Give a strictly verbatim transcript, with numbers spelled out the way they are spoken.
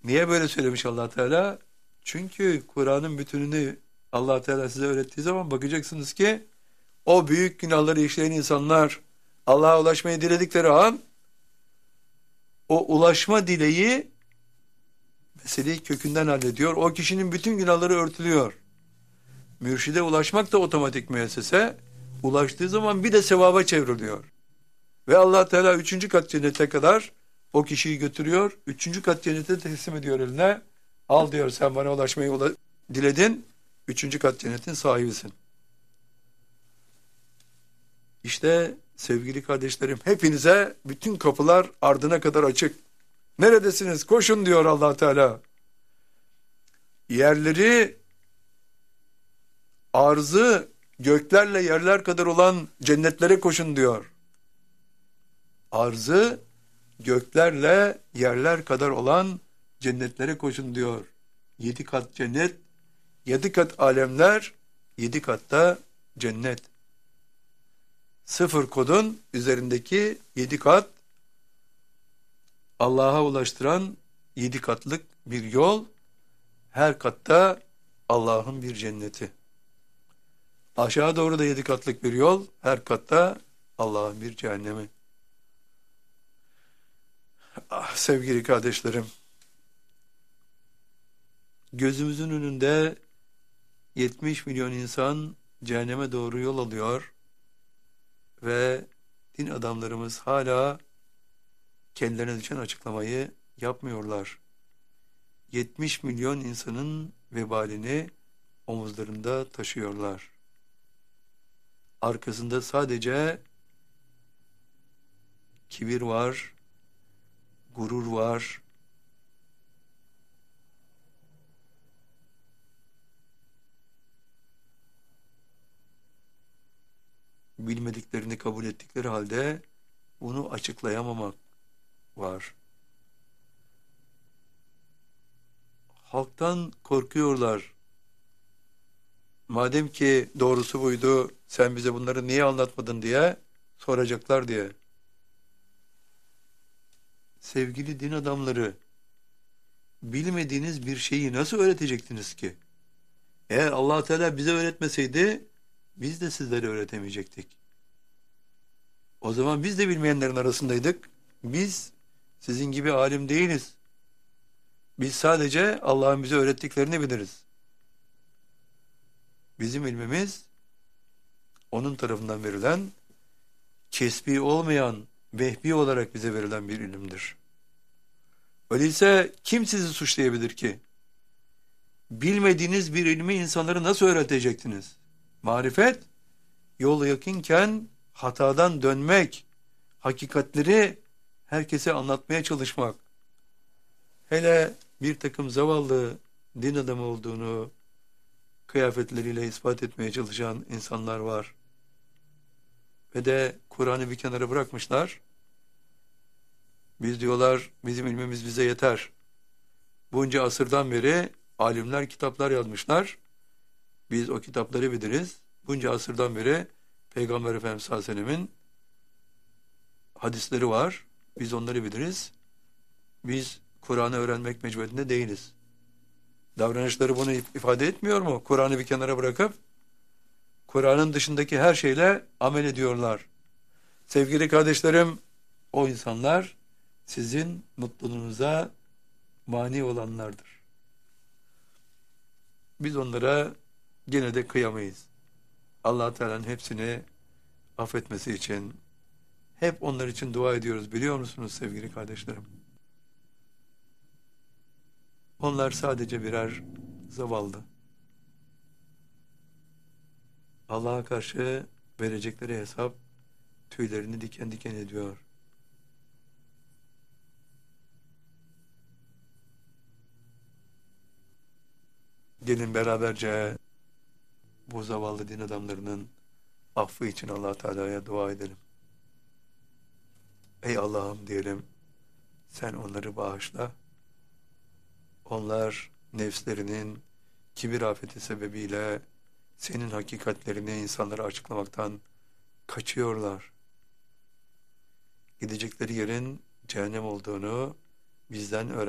Niye böyle söylemiş Allah Teala? Çünkü Kur'an'ın bütününü Allah Teala size öğrettiği zaman bakacaksınız ki o büyük günahları işleyen insanlar Allah'a ulaşmayı diledikleri an o ulaşma dileği meseleyi kökünden hallediyor. O kişinin bütün günahları örtülüyor. Mürşide ulaşmak da otomatik müessese. Ulaştığı zaman bir de sevaba çevriliyor. Ve Allah Teala üçüncü kat cennete kadar o kişiyi götürüyor. Üçüncü kat cennete teslim ediyor eline. Al diyor, sen bana ulaşmayı ula- diledin. Üçüncü kat cennetin sahibisin. İşte sevgili kardeşlerim, hepinize bütün kapılar ardına kadar açık. Neredesiniz? Koşun diyor Allah Teala. Yerleri, arzı göklerle yerler kadar olan cennetlere koşun diyor. Arzı göklerle yerler kadar olan cennetlere koşun diyor. Yedi kat cennet, yedi kat alemler, yedi katta cennet. Sıfır kodun üzerindeki yedi kat Allah'a ulaştıran yedi katlık bir yol, her katta Allah'ın bir cenneti. Aşağı doğru da yedi katlık bir yol, her katta Allah'ın bir cehennemi. Ah sevgili kardeşlerim, gözümüzün önünde yetmiş milyon insan cehenneme doğru yol alıyor ve din adamlarımız hala kendilerine düşen açıklamayı yapmıyorlar. yetmiş milyon insanın vebalini omuzlarında taşıyorlar. Arkasında sadece kibir var, gurur var, bilmediklerini kabul ettikleri halde bunu açıklayamamak var. Halktan korkuyorlar. Madem ki doğrusu buydu, sen bize bunları niye anlatmadın diye soracaklar diye. Sevgili din adamları, bilmediğiniz bir şeyi nasıl öğretecektiniz ki? Eğer Allah Teala bize öğretmeseydi, biz de sizlere öğretemeyecektik. O zaman biz de bilmeyenlerin arasındaydık. Biz sizin gibi alim değiliz. Biz sadece Allah'ın bize öğrettiklerini biliriz. Bizim ilmimiz onun tarafından verilen, kesbi olmayan, vehbi olarak bize verilen bir ilimdir. Öyleyse kim sizi suçlayabilir ki? Bilmediğiniz bir ilmi insanlara nasıl öğretecektiniz? Marifet, yol yakınken hatadan dönmek, hakikatleri herkese anlatmaya çalışmak. Hele bir takım zavallı din adamı olduğunu kıyafetleriyle ispat etmeye çalışan insanlar var. Ve de Kur'an'ı bir kenara bırakmışlar. Biz diyorlar, bizim ilmimiz bize yeter. Bunca asırdan beri alimler kitaplar yazmışlar. Biz o kitapları biliriz. Bunca asırdan beri Peygamber Efendimiz sallallahu aleyhi ve sellemin hadisleri var. Biz onları biliriz. Biz Kur'an'ı öğrenmek mecburiyetinde değiliz. Davranışları bunu ifade etmiyor mu? Kur'an'ı bir kenara bırakıp Kur'an'ın dışındaki her şeyle amel ediyorlar. Sevgili kardeşlerim, o insanlar sizin mutluluğunuza mani olanlardır. Biz onlara gene de kıyamayız. Allah Teala'nın hepsini affetmesi için hep onlar için dua ediyoruz, biliyor musunuz sevgili kardeşlerim? Onlar sadece birer zavallı. Allah'a karşı verecekleri hesap tüylerini diken diken ediyor. Gelin beraberce bu zavallı din adamlarının affı için Allah Teala'ya dua edelim. Ey Allah'ım diyelim, sen onları bağışla. Onlar nefslerinin kibir afeti sebebiyle senin hakikatlerini insanlara açıklamaktan kaçıyorlar. Gidecekleri yerin cehennem olduğunu bizden öğren.